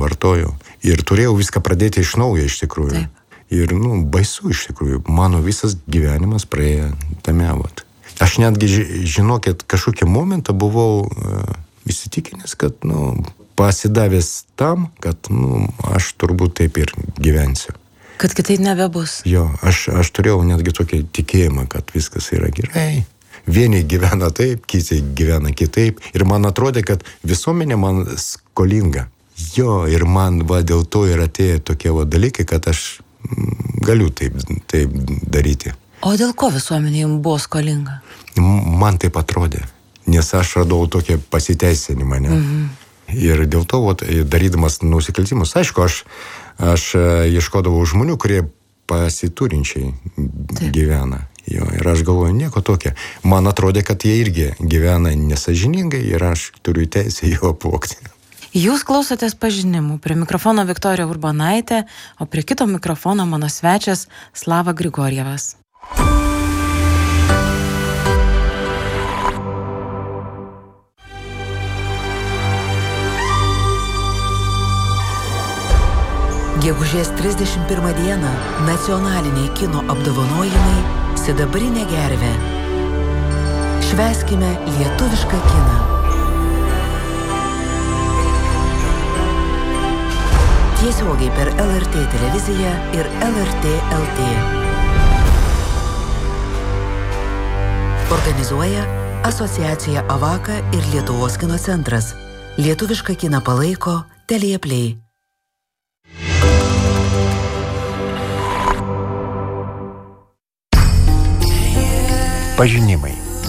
nevartojau. Ir turėjau viską pradėti iš naujo iš tikrųjų. Taip. Ir, baisu iš tikrųjų. Mano visas gyvenimas praėjo tame, vat. Aš netgi, žinokit, kažkokį momentą buvau įsitikinęs, kad, pasidavęs tam, kad, aš turbūt taip ir gyvensiu. Kad kitaip nebebus. Jo, aš turėjau netgi tokį tikėjimą, kad viskas yra gerai. Vieni gyvena taip, kiti gyvena kitaip. Ir man atrodė, kad visuomenė man skolinga. Jo, ir man dėl to ir atėjo tokie dalykai, kad aš galiu taip daryti. O dėl ko visuomenė jums buvo skolinga? Man taip atrodė, nes aš radau tokį pasiteisinimą, ne? Ir dėl to, darydamas nusikaltimus, aišku, aš ieškodavau žmonių, kurie pasiturinčiai gyvena. Jo, ir aš galvoju, nieko tokia. Man atrodė, kad jie irgi gyvena nesąžiningai ir aš turiu teisę jo apvogti. Jūs klausotės pažinimų. Prie mikrofono Viktorija Urbonaitė, o prie kito mikrofono mano svečias Slava Grigorjevas. Gegužės 31 dieną nacionaliniai kino apdovanojimai Sidabrinė gervė. Švęskime lietuvišką kiną. Tiesiogiai per LRT televiziją ir LRT LT. Organizuoja Asociacija Avaka ir Lietuvos kino centras. Lietuvišką kiną palaiko Telia Play. Pažinimai.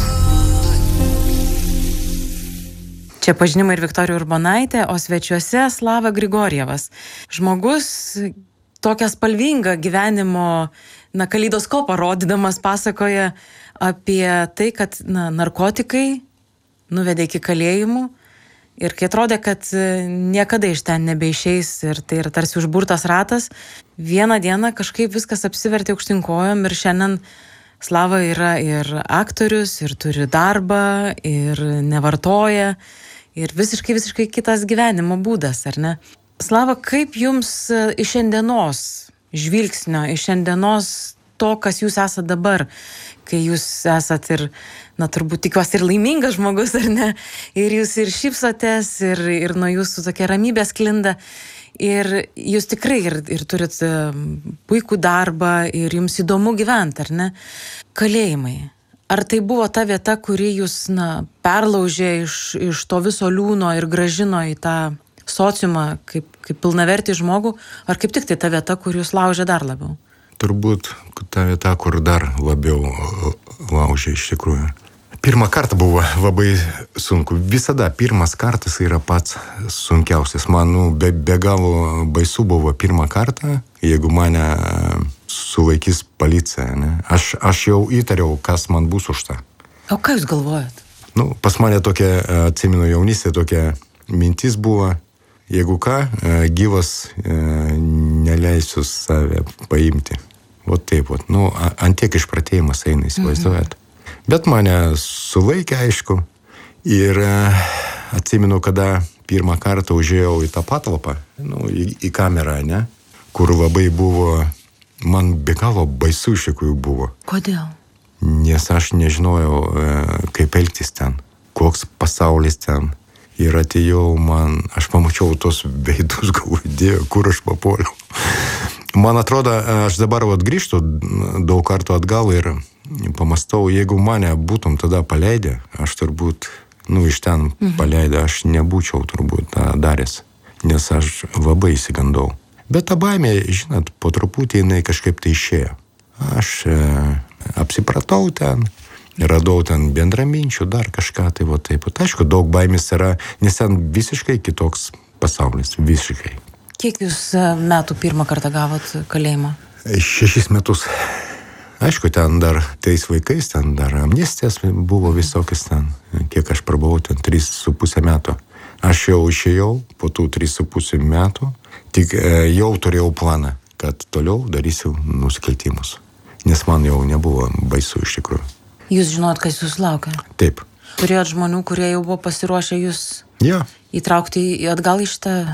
Čia pažinimai ir Viktorija Urbonaitė, o svečiuose Slava Grigorjevas. Žmogus tokią spalvingą gyvenimo kaleidoskopą rodydamas pasakoja apie tai, kad narkotikai nuvedė iki kalėjimų ir kai atrodė, kad niekada iš ten nebeišeis ir tai yra tarsi užburtas ratas, vieną dieną kažkaip viskas apsivertė aukštyn kojom ir šiandien Slava yra ir aktorius, ir turi darbą, ir nevartoja, ir visiškai kitas gyvenimo būdas, ar ne? Slava, kaip jums iš šiandienos žvilgsnio, iš šiandienos to, kas jūs esate dabar, kai jūs esat ir, turbūt tikiuosi ir laimingas žmogus, ar ne? Ir jūs ir šypsotės, ir nuo jūsų tokia ramybė sklinda. Ir jūs tikrai ir turit puikų darbą ir jums įdomu gyventi, ar ne? Kalėjimai. Ar tai buvo ta vieta, kuri jūs perlaužė iš to viso liūno ir gražino į tą sociumą kaip pilnavertį žmogų, ar kaip tik tai ta vieta, kur jūs laužė dar labiau? Turbūt ta vieta, kur dar labiau laužė iš tikrųjų. Pirmą kartą buvo labai sunku. Visada pirmas kartas yra pats sunkiausias. Man be galo baisu buvo pirmą kartą, jeigu mane sulaikys policija. Ne? Aš jau įtariau, kas man bus už tą. O ką jūs galvojat? Pas mane tokia, atsimenu jaunystė, tokia mintis buvo, jeigu ką, gyvas neleisiu save paimti. Taip. Antiek išpratėjimas eina, įsivaizduojat. Bet mane sulaikė, aišku, ir atsimenu, kada pirmą kartą užėjau į tą patalpą, į kamerą, ne, kur labai buvo, man be galo baisu iš tikrųjų buvo. Kodėl? Nes aš nežinojau, kaip elgtis ten, koks pasaulis ten. Ir atėjau aš pamačiau tos veidus, galvodėjau, kur aš papuoliau. Man atrodo, aš dabar grįžtu daug kartų atgal ir pamastau, jeigu mane būtum tada paleidę, aš turbūt, iš ten paleidę, aš nebūčiau turbūt tą daręs, nes aš labai įsigandau. Bet ta baimė, žinot, po truputį jinai kažkaip tai išėjo. Aš apsipratau ten, radau ten bendraminčių, dar kažką, tai taip. Aišku, daug baimės yra, nes ten visiškai kitoks pasaulis, visiškai. Kiek jūs metų pirmą kartą gavot kalėjimą? 6 metus. Aišku, ten dar tais vaikais, ten dar amnestijas buvo visokias ten, kiek aš prabuvau, ten 3,5 metų. Aš jau išėjau po tų 3,5 metų, tik jau turėjau planą, kad toliau darysiu nusikaltimus. Nes man jau nebuvo baisu iš tikrųjų. Jūs žinot, kas jūs laukia? Taip. Turėjot žmonių, kurie jau buvo pasiruošę jūs įtraukti atgal į šitą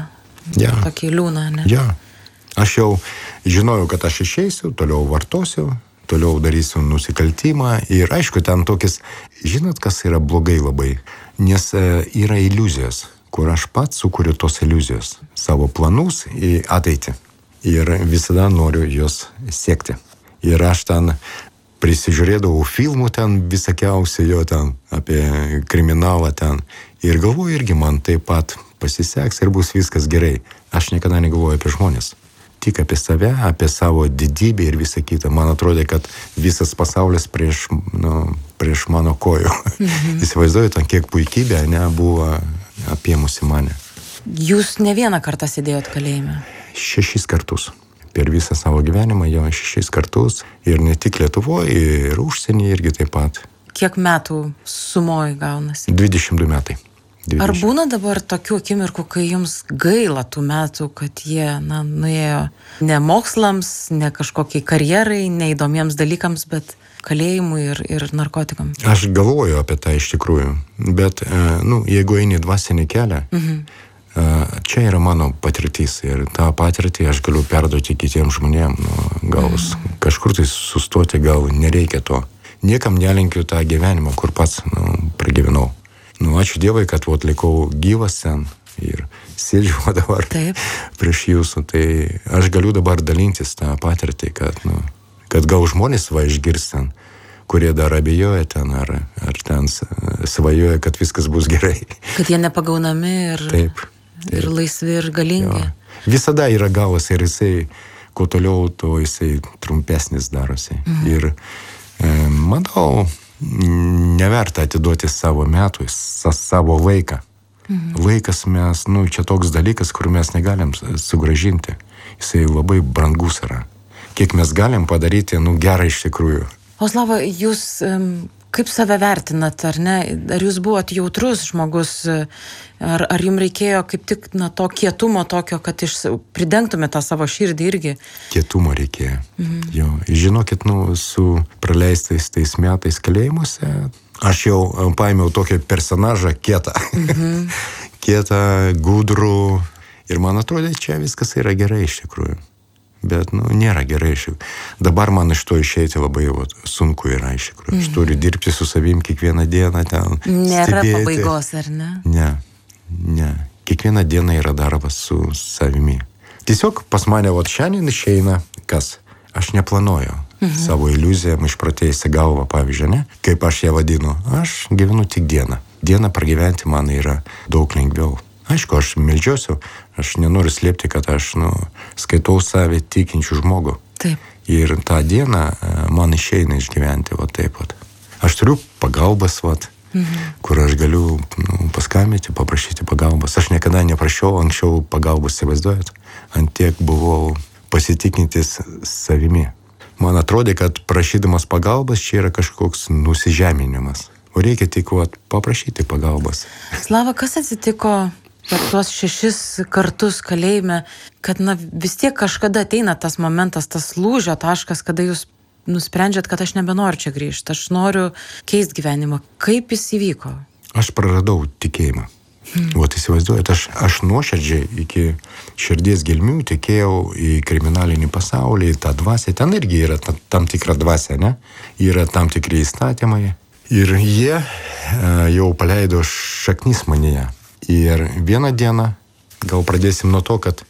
tokį liūną, ne? Ja. Aš jau žinojau, kad aš išeisiu, toliau vartosiu, toliau darysiu nusikaltimą ir aišku, ten tokis, žinot, kas yra blogai labai, nes yra iliuzijos, kur aš pats sukuriu tos iliuzijos, savo planus į ateitį ir visada noriu juos siekti. Ir aš ten prisižiūrėdavau filmų ten visokiausių jo ten apie kriminalą ten ir galvoju irgi man taip pat pasiseks ir bus viskas gerai. Aš niekada negalvoju apie žmonės. Tik apie save, apie savo didybę ir visą kitą. Man atrodė, kad visas pasaulis prieš mano kojų. Įsivaizduoju, ten kiek puikybė buvo apėmusi mane. Jūs ne vieną kartą sėdėjot kalėjime? 6 kartus. Per visą savo gyvenimą jau 6 kartus. Ir ne tik Lietuvoje, ir užsienyje irgi taip pat. Kiek metų sumoj gaunasi? 22 metai. 20. Ar būna dabar tokių akimirkų, kai jums gaila tų metų, kad jie nuėjo ne mokslams, ne kažkokiai karjerai, ne įdomiems dalykams, bet kalėjimui ir narkotikams? Aš galvoju apie tai iš tikrųjų, bet jeigu eini dvasinį kelią, čia yra mano patirtis ir tą patirtį aš galiu perduoti kitiems žmonėms, gal kažkur tai sustoti, gal nereikia to. Niekam nelinkiu tą gyvenimą, kur pats pragyvenau. Ačiū Dievui, kad likau gyvas ten ir sėdžiu dabar prieš jūsų. Tai aš galiu dabar dalintis tą patirtį, kad gal žmonės išgirs ten, kurie dar abejoja ten ar ten svajoja, kad viskas bus gerai. Kad jie nepagaunami ir laisvi ir galingi. Jo. Visada yra galas ir jisai, kuo toliau, to jisai trumpesnis darosi. Ir manau, neverta atiduoti savo metų, savo laiką. Laikas mes, čia toks dalykas, kur mes negalim sugrąžinti. Jisai labai brangus yra. Kiek mes galim padaryti, gerą iš tikrųjų. O Slava, jūs kaip save vertinat, ar ne? Ar jūs buvot jautrus žmogus? Ar jums reikėjo kaip tik to kietumo tokio, kad pridengtumėte tą savo širdį irgi? Kietumo reikėjo. Jo. Žinokit, su praleistais tais metais kalėjimuose, aš jau paėmiau tokį personažą kietą. Kietą, gudrų. Ir man atrodė, čia viskas yra gerai iš tikrųjų. Bet, nėra gerai. Dabar man iš to išeiti labai sunku yra iš tikrųjų. Aš turiu dirbti su savim kiekvieną dieną ten. Nėra stebėti. Pabaigos, ar ne? Ne. Kiekvieną dieną yra darbas su savimi. Tiesiog pas mane šiandien išeina kas? Aš neplanuoju savo iliuzijom išprotėjusią galvą, pavyzdžiui, ne? Kaip aš ją vadinu. Aš gyvenu tik dieną. Dieną pragyventi man yra daug lengviau. Aišku, aš meldžiuosiu, aš nenoriu slėpti, kad aš skaitau save tikinčių žmogų. Taip. Ir tą dieną man išeina išgyventi taip. Aš turiu pagalbas, kur aš galiu paskambinti, paprašyti pagalbos. Aš niekada neprašiau anksčiau pagalbos, įsivaizduojat. Antiek buvau pasitikintis savimi. Man atrodė, kad prašydamas pagalbos čia yra kažkoks nusižeminimas. O reikia tik paprašyti pagalbos. Slava, kas atsitiko per tuos 6 kartus kalėjime, kad vis tiek kažkada ateina tas momentas, tas lūžio taškas, kada jūs nusprendžiat, kad aš nebenoriu čia grįžti, aš noriu keisti gyvenimą. Kaip jis įvyko? Aš praradau tikėjimą. Įsivaizduojat, aš nuoširdžiai iki širdies gelmių tikėjau į kriminalinį pasaulį, į tą dvasią. Ten irgi yra tam tikra dvasia, ne? Yra tam tikri įstatymai. Ir jie jau paleido šaknis manyje. Ir vieną dieną, gal pradėsim nuo to, kad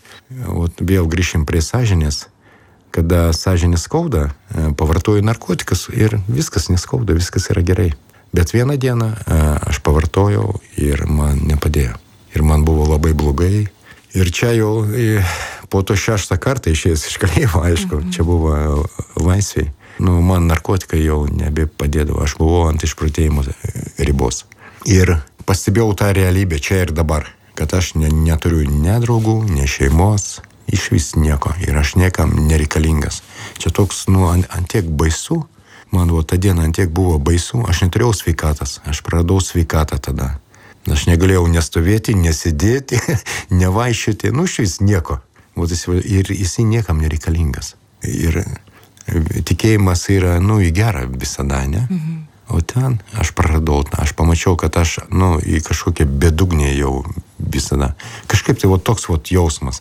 vėl grįšim prie sąžinės, kada sąžinė skauda, pavartoju narkotikus ir viskas neskauda, viskas yra gerai. Bet vieną dieną aš pavartojau ir man nepadėjo. Ir man buvo labai blogai. Ir čia jau po to 6 kartą išėjęs iš kalėjimo, aišku, čia buvo laisvėj. Man narkotikai jau nebepadėdavo, aš buvau ant išprotėjimo ribos. Ir pastebėjau tą realybę čia ir dabar, kad aš neturiu ne draugų, ne šeimos, išvis nieko. Ir aš niekam nereikalingas. Čia toks, antiek baisu, man ta diena antiek buvo baisu, aš neturėjau sveikatas, aš praradau sveikatą tada. Aš negalėjau nestovėti, nesidėti, nevaiščioti, išvis nieko. Ir jisai niekam nereikalingas. Ir tikėjimas yra, į gerą visada, ne? O ten aš praradau, aš pamačiau, kad aš, į kažkokią bedugnę jau visada. Kažkaip tai toks jausmas.